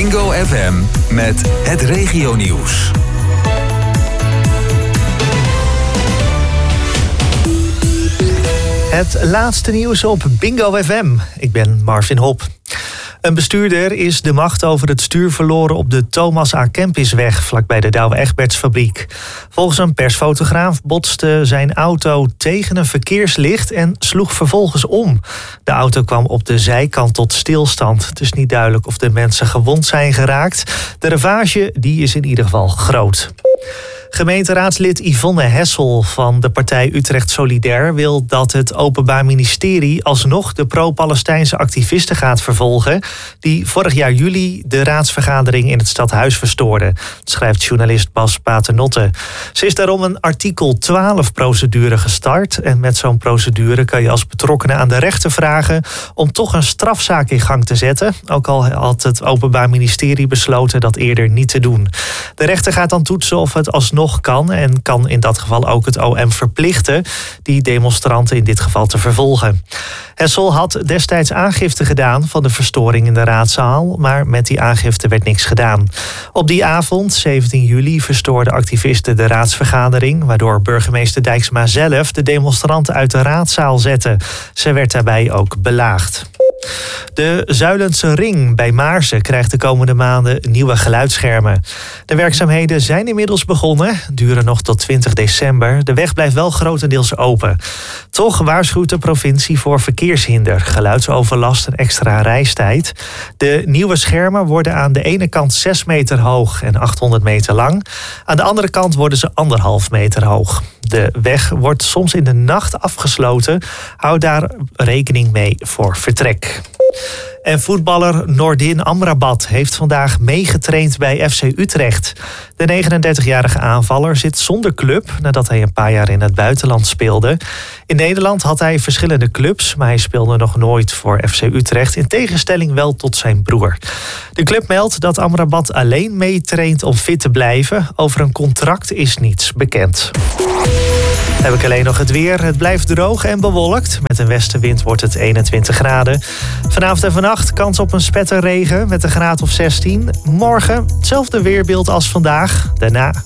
Bingo FM met het regionieuws. Het laatste nieuws op Bingo FM. Ik ben Marvin Hop. Een bestuurder is de macht over het stuur verloren op de Thomas A. Kempisweg, vlakbij de Douwe Egbertsfabriek. Volgens een persfotograaf botste zijn auto tegen een verkeerslicht en sloeg vervolgens om. De auto kwam op de zijkant tot stilstand. Het is niet duidelijk of de mensen gewond zijn geraakt. De ravage die is in ieder geval groot. Gemeenteraadslid Yvonne Hessel van de partij Utrecht Solidair wil dat het Openbaar Ministerie alsnog de pro-Palestijnse activisten gaat vervolgen die vorig jaar juli de raadsvergadering in het stadhuis verstoorden. Dat schrijft journalist Bas Paternotte. Ze is daarom een artikel 12-procedure gestart en met zo'n procedure kan je als betrokkenen aan de rechter vragen om toch een strafzaak in gang te zetten, ook al had het Openbaar Ministerie besloten dat eerder niet te doen. De rechter gaat dan toetsen of het alsnog kan en kan in dat geval ook het OM verplichten die demonstranten in dit geval te vervolgen. Hessel had destijds aangifte gedaan van de verstoring in de raadzaal, maar met die aangifte werd niks gedaan. Op die avond, 17 juli, verstoorden activisten de raadsvergadering, waardoor burgemeester Dijksma zelf de demonstranten uit de raadzaal zette. Ze werd daarbij ook belaagd. De Zuilense Ring bij Maarsen krijgt de komende maanden nieuwe geluidsschermen. De werkzaamheden zijn inmiddels begonnen, duren nog tot 20 december. De weg blijft wel grotendeels open. Toch waarschuwt de provincie voor verkeershinder, geluidsoverlast en extra reistijd. De nieuwe schermen worden aan de ene kant 6 meter hoog en 800 meter lang. Aan de andere kant worden ze 1,5 meter hoog. De weg wordt soms in de nacht afgesloten. Houd daar rekening mee voor vertrek. En voetballer Nordin Amrabat heeft vandaag meegetraind bij FC Utrecht. De 39-jarige aanvaller zit zonder club nadat hij een paar jaar in het buitenland speelde. In Nederland had hij verschillende clubs, maar hij speelde nog nooit voor FC Utrecht, in tegenstelling wel tot zijn broer. De club meldt dat Amrabat alleen meetraint om fit te blijven. Over een contract is niets bekend. Dan heb ik alleen nog het weer. Het blijft droog en bewolkt. Met een westenwind wordt het 21 graden. Vanavond en vannacht kans op een spetterregen met een graad of 16. Morgen hetzelfde weerbeeld als vandaag. Daarna